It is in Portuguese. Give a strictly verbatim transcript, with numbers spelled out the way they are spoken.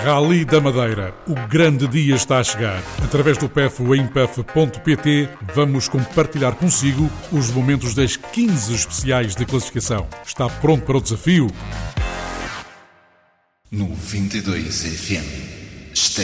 Rally da Madeira. O grande dia está a chegar. Através do P E F em P E F ponto P T vamos compartilhar consigo os momentos das quinze especiais de classificação. Está pronto para o desafio? noventa e dois F M.